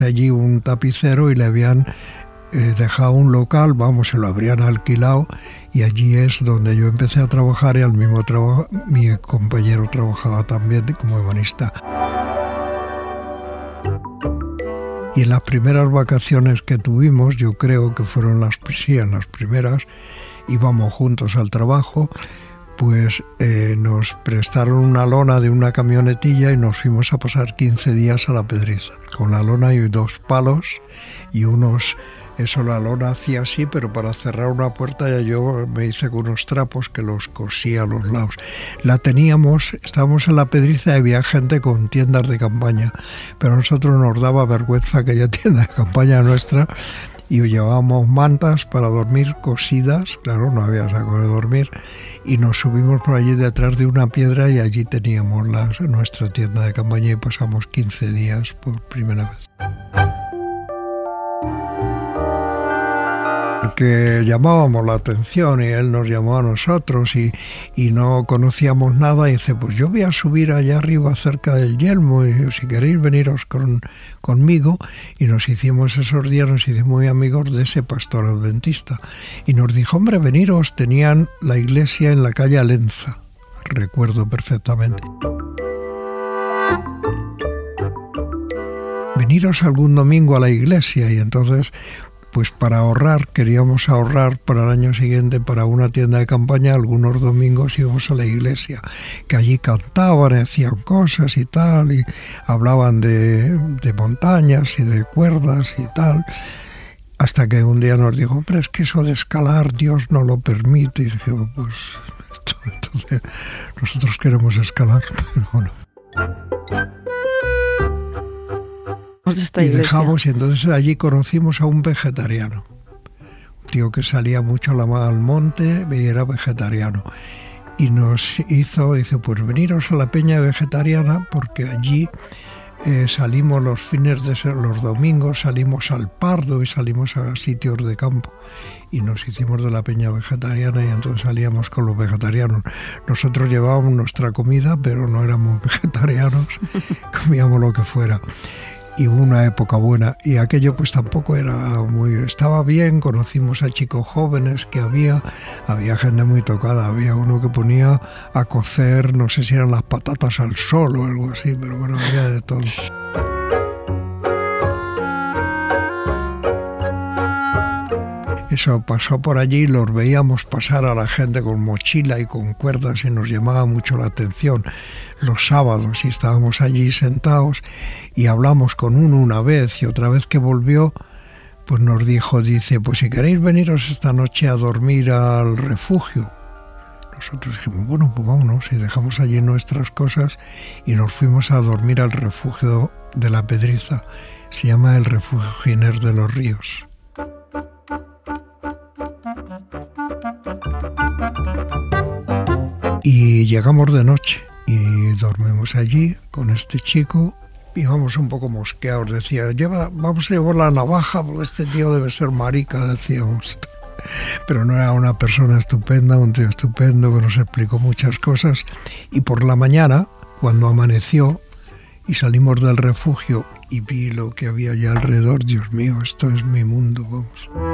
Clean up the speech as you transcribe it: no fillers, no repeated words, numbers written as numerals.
allí un tapicero y le habían dejado un local, se lo habrían alquilado, y allí es donde yo empecé a trabajar, y al mismo trabajo mi compañero trabajaba también como ebanista. Y en las primeras vacaciones que tuvimos, yo creo que fueron en las primeras, íbamos juntos al trabajo, pues nos prestaron una lona de una camionetilla y nos fuimos a pasar 15 días a La Pedriza. Con la lona y 2 palos y unos... Eso la lona hacía así, pero para cerrar una puerta ya yo me hice con unos trapos que los cosía a los lados. Estábamos en La Pedriza y había gente con tiendas de campaña, pero a nosotros nos daba vergüenza aquella tienda de campaña nuestra, y llevábamos mantas para dormir cosidas, claro, no había saco de dormir, y nos subimos por allí detrás de una piedra y allí teníamos nuestra tienda de campaña y pasamos 15 días por primera vez. Que llamábamos la atención y él nos llamó a nosotros y no conocíamos nada, y dice, pues yo voy a subir allá arriba cerca del Yelmo y si queréis veniros conmigo, y nos hicimos muy amigos de ese pastor adventista, y nos dijo, hombre, veniros, tenían la iglesia en la calle Alenza, recuerdo perfectamente. Veniros algún domingo a la iglesia, y entonces... Pues queríamos ahorrar para el año siguiente para una tienda de campaña. Algunos domingos íbamos a la iglesia, que allí cantaban, hacían cosas y tal, y hablaban de montañas y de cuerdas y tal, hasta que un día nos dijo, hombre, es que eso de escalar Dios no lo permite, y dijimos, pues entonces nosotros queremos escalar, pero bueno. Y dejamos, y entonces allí conocimos a un vegetariano, un tío que salía mucho al monte y era vegetariano, y dice, pues veniros a la peña vegetariana, porque allí salimos los domingos, salimos al Pardo y salimos a sitios de campo, y nos hicimos de la peña vegetariana, y entonces salíamos con los vegetarianos. Nosotros llevábamos nuestra comida, pero no éramos vegetarianos, comíamos lo que fuera. Y hubo una época buena, y aquello pues tampoco estaba bien. Conocimos a chicos jóvenes que había gente muy tocada, había uno que ponía a cocer, no sé si eran las patatas al sol o algo así, pero bueno, había de todo. Eso pasó por allí, los veíamos pasar a la gente con mochila y con cuerdas, y nos llamaba mucho la atención los sábados, y estábamos allí sentados y hablamos con uno una vez, y otra vez que volvió, pues nos dice, pues si queréis veniros esta noche a dormir al refugio. Nosotros dijimos, bueno, pues vámonos, y dejamos allí nuestras cosas y nos fuimos a dormir al refugio de La Pedriza. Se llama el Refugio Giner de los Ríos. Y llegamos de noche y dormimos allí con este chico. Íbamos un poco mosqueados, decía, vamos a llevar la navaja porque este tío debe ser marica, decíamos. Pero no, era una persona estupenda, un tío estupendo que nos explicó muchas cosas. Y por la mañana, cuando amaneció y salimos del refugio y vi lo que había allá alrededor, Dios mío, esto es mi mundo, vamos.